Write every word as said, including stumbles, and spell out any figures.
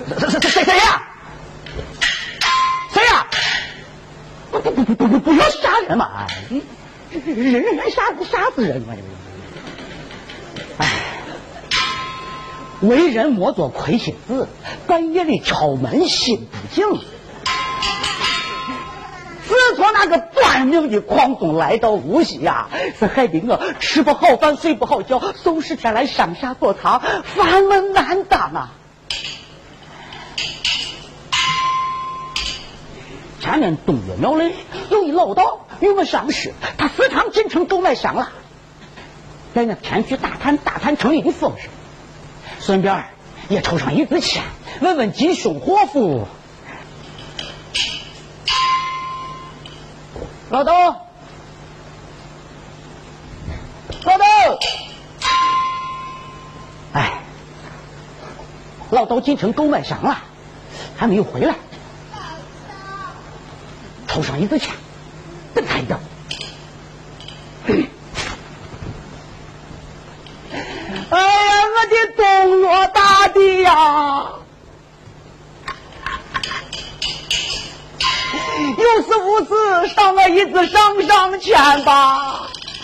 谁谁呀？谁呀？不不不不不不要杀人嘛！人人人杀杀死人嘛！哎，为人莫做亏心事，半夜里敲门心不静。自从那个短命的狂风来到无锡呀、啊，是害得我吃不好饭，睡不好觉，数十天来上下躲藏，烦闷难当啊！前面东岳庙里有一老道与我相识，他时常进城购买香蜡，在那前去打探打探城里的风声，顺便也抽上一支签，问问吉凶祸福。老道，老道，哎，老道进城购买香蜡，还没有回来。抽上一支签，等他一等。哎呀，我的东岳大帝呀！有事无事上我一支上上签吧。